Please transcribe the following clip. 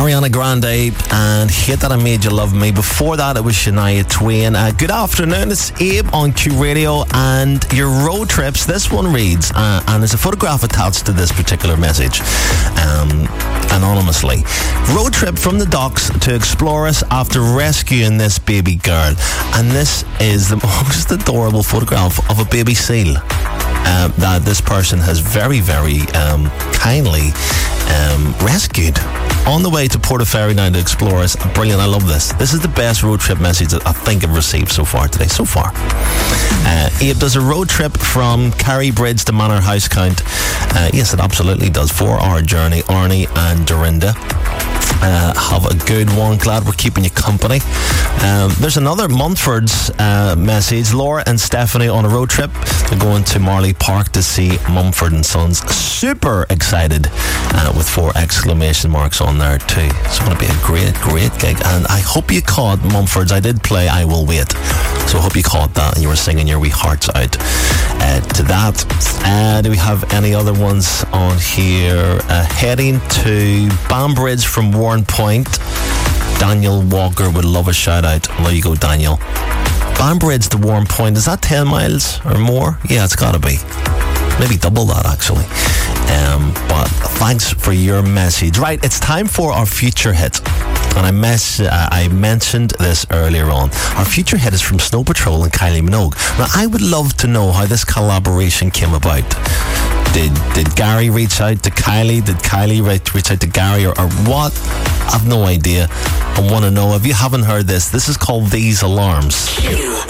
Ariana Grande and Hate That I Made You Love Me. Before that, it was Shania Twain. Good afternoon, it's Abe on Q Radio and your road trips. This one reads, and there's a photograph attached to this particular message, anonymously. Road trip from the docks to Exploris after rescuing this baby girl. And this is the most adorable photograph of a baby seal that this person has very, very kindly rescued on the way to Portaferry now to Exploris. Brilliant, I love this. This is the best road trip message that I think I've received so far today. Abe does a road trip from Carry Bridge to Manor House Count. Yes, it absolutely does. 4-hour journey. Arnie and Dorinda have a good one. Glad we're keeping you company. There's another Mumford's message. Laura and Stephanie on a road trip. They're going to Marley Park to see Mumford and Sons. Super excited with 4 exclamation marks on there too. It's going to be a great gig, and I hope you caught Mumford's. I did play I Will Wait, so I hope you caught that and you were singing your wee hearts out to that. Do we have any other ones on here? Heading to Banbridge from Warren Point. Daniel Walker would love a shout out. There you go, Daniel. Banbridge to Warren Point, is that 10 miles or more? Yeah, it's got to be. Maybe double that, actually. But thanks for your message. Right, it's time for our future hit. And I mentioned this earlier on. Our future hit is from Snow Patrol and Kylie Minogue. Now, I would love to know how this collaboration came about. Did Gary reach out to Kylie? Did Kylie reach out to Gary or what? I've no idea. I want to know. If you haven't heard this is called These Alarms.